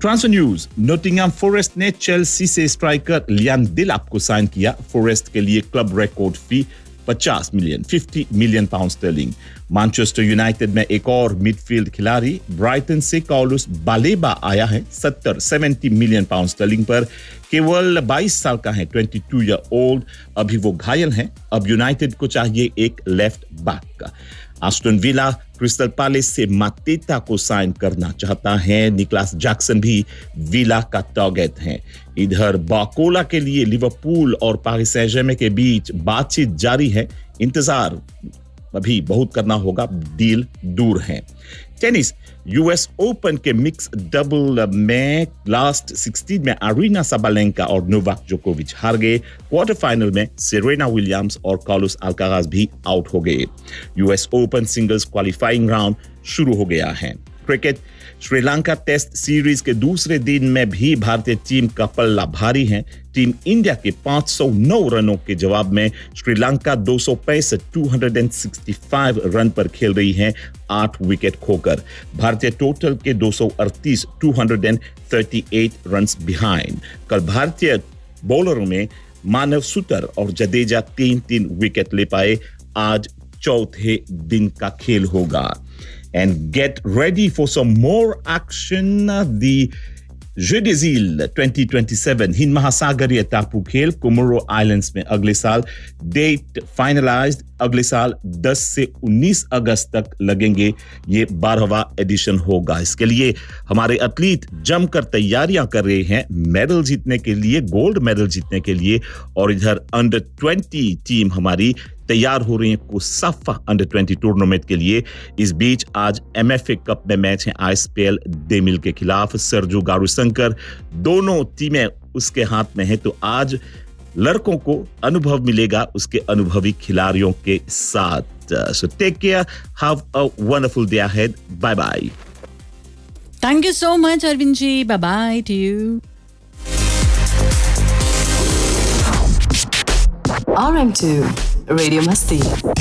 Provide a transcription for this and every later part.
Transfer news. नोटिंगहम forest ने Chelsea से striker Lian दिलाप को साइन किया। फॉरेस्ट के लिए क्लब रिकॉर्ड फी 50 million pound sterling. Manchester United में एक और मिडफील्ड खिलाड़ी ब्राइटन से कार्लोस बालेबा आया है 70 मिलियन पाउंड स्टर्लिंग पर। केवल 22 साल का है, 22 ईयर ओल्ड। अभी वो घायल हैं। अब यूनाइटेड को चाहिए एक लेफ्ट बैक का। एस्टन विला क्रिस्टल पैलेस से मातेता को साइन करना चाहता है। निकलास जैक्सन भी विला का टारगेट है। इधर बाकोला के लिए लिवरपूल और पेरिस सैंट जर्मेन के बीच बातचीत जारी है। इंतजार अभी बहुत करना होगा, डील दूर है। टेनिस, यूएस ओपन के मिक्स डबल में लास्ट 16 में अरीना साबालेंका और नोवाक जोकोविच हार गए। क्वार्टर फाइनल में सेरेना विलियम्स और कार्लोस अल्काराज भी आउट हो गए। US open singles qualifying round शुरू हो गया है। क्रिकेट, श्रीलंका टेस्ट सीरीज के दूसरे दिन में भी भारतीय टीम का पल्ला भारी है। टीम इंडिया के 509 रनों के जवाब में श्रीलंका 265 रन पर खेल रही है, 8 विकेट खोकर। भारतीय टोटल के 238 रन बिहाइंड। कल भारतीय बॉलरों में मानव सुतर और जडेजा 3-3 विकेट ले पाए। आज चौथे दिन का खेल होगा। And get ready for some more action. The Jeux des Îles 2027 Hind महासागरीय टापू खेल कोमोरो आइलैंड्स में अगले साल। डेट फाइनलाइज्ड, अगले साल 10 से 19 अगस्त तक लगेंगे। ये 12वां एडिशन होगा। इसके लिए हमारे एथलीट जमकर तैयारियां कर रहे हैं मेडल जीतने के लिए, गोल्ड मेडल जीतने के लिए। और इधर अंडर 20 टीम हमारी तैयार हो रही है कोसाफा अंडर 20 टूर्नामेंट के लिए। इस बीच आज एमएफए कप में मैच है आईएसपीएल डेमिल के खिलाफ। सर्जू गारुशंकर, दोनों टीमें उसके हाथ में है। तो आज लड़कों को अनुभव मिलेगा उसके अनुभवी खिलाड़ियों के साथ। So take care, have a wonderful day ahead. Bye bye. Thank you so much Arvind ji. Bye by two you. RM2 radio मस्ती।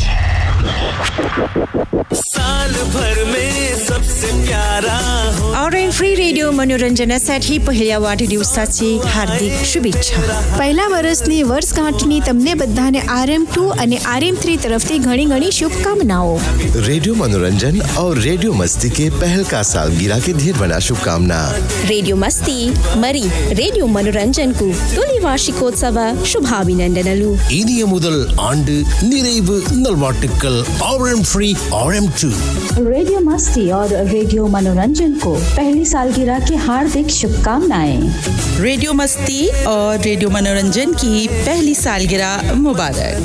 साल भर में सबसे प्यारा हो RM फ्री रेडियो मनोरञ्जनासाठी पहिल्या वाढदिवसाची हार्दिक शुभेच्छा। પહેલા વર્ષની વર્ષગાંઠની તમને બધાને RM2 અને RM3 તરફથી ઘણી શુભકામનાઓ। रेडियो मनोरंजन और रेडियो मस्ती के पहल का सालगिरह के ढेर बना शुभकामना। రేడియో మస్తీ మరి రేడియో మనోరంజన్కు తొలి వార్షికోత్సవ శుభాభినందనలు। இனிய முதல் ஆண்டு நிறைவு நல்வாழ்த்துக்கள்। RM3 RM2 रेडियो मस्ती और रेडियो मनोरंजन को पहली सालगिरह की हार्दिक शुभकामनाएं। रेडियो मस्ती और रेडियो मनोरंजन की पहली सालगिरह मुबारक।